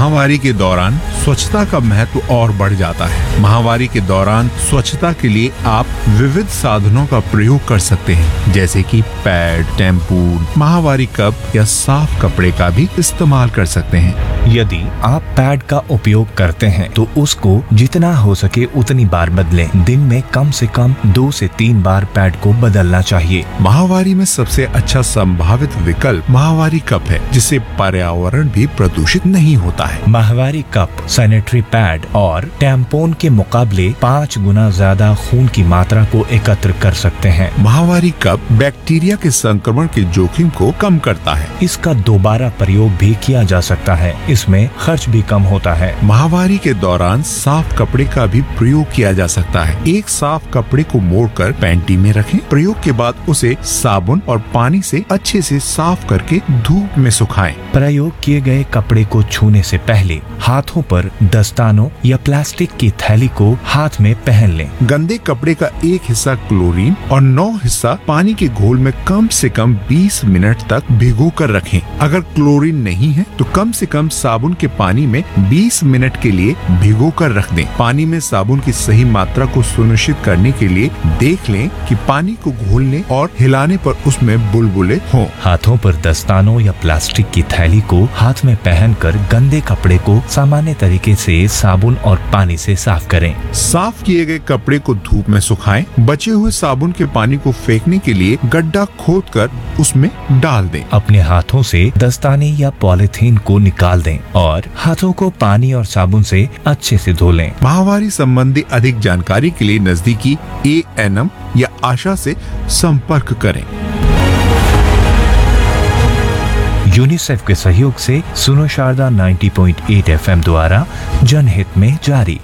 महामारी के दौरान स्वच्छता का महत्व और बढ़ जाता है। महामारी के दौरान स्वच्छता के लिए आप विविध साधनों का प्रयोग कर सकते हैं, जैसे कि पैड, टैम्पून, महामारी कप या साफ कपड़े का भी इस्तेमाल कर सकते हैं। यदि आप पैड का उपयोग करते हैं तो उसको जितना हो सके उतनी बार बदलें। दिन में कम से कम 2 से 3 बार पैड को बदलना चाहिए। महामारी में सबसे अच्छा संभावित विकल्प महामारी कप है, जिससे पर्यावरण भी प्रदूषित नहीं होता है। महामारी कप सैनिटरी पैड और टैम्पोन के मुकाबले 5 गुना ज्यादा खून की मात्रा को एकत्र कर सकते हैं। महामारी कप बैक्टीरिया के संक्रमण के जोखिम को कम करता है। इसका दोबारा प्रयोग भी किया जा सकता है। इसमें खर्च भी कम होता है। महामारी के दौरान साफ कपड़े का भी प्रयोग किया जा सकता है। एक साफ कपड़े को मोड़कर पैंटी में रखें। प्रयोग के बाद उसे साबुन और पानी से अच्छे से साफ करके धूप में सुखाएं। प्रयोग किए गए कपड़े को छूने से पहले हाथों पर दस्तानों या प्लास्टिक की थैली को हाथ में पहन लें। गंदे कपड़े का एक हिस्सा क्लोरीन और 9 हिस्सा पानी के घोल में कम से कम 20 मिनट तक भिगो कर रखें। अगर क्लोरीन नहीं है तो कम से कम साबुन के पानी में 20 मिनट के लिए भिगो कर रख दें। पानी में साबुन की सही मात्रा को सुनिश्चित करने के लिए देख लें कि पानी को घोलने और हिलाने पर उसमें बुलबुले हों। हाथों पर दस्तानों या प्लास्टिक की थैली को हाथ में पहनकर गंदे कपड़े को सामान्य तरीके से साबुन और पानी से साफ करें। साफ किए गए कपड़े को धूप में सुखाएं। बचे हुए साबुन के पानी को फेंकने के लिए गड्ढा खोदकर उसमें डाल दें। अपने हाथों से दस्ताने या पॉलिथीन को निकाल दें और हाथों को पानी और साबुन से अच्छे से धो लें। महामारी संबंधी अधिक जानकारी के लिए नजदीकी ANM या आशा से संपर्क करें। यूनिसेफ के सहयोग से सुनो शारदा 90.8 FM द्वारा जनहित में जारी।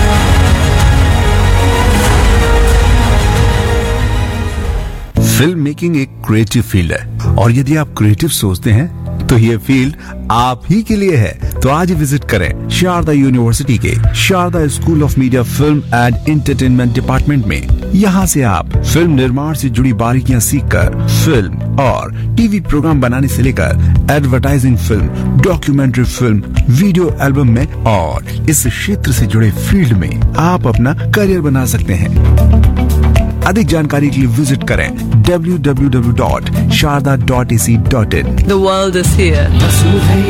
फिल्म मेकिंग एक क्रिएटिव फील्ड है और यदि आप क्रिएटिव सोचते हैं तो ये फील्ड आप ही के लिए है। तो आज ही विजिट करें शारदा यूनिवर्सिटी के Sharda school of media film and entertainment department में। यहाँ से आप फिल्म निर्माण से जुड़ी बारीकियां सीखकर फिल्म और टीवी प्रोग्राम बनाने से लेकर advertising film, documentary film, video album में और इस क्षेत्र से जुड़े फील्ड में आप अपना करियर बना सकते हैं। अधिक जानकारी के लिए विजिट करें www.sharda.ac.in। The world is here.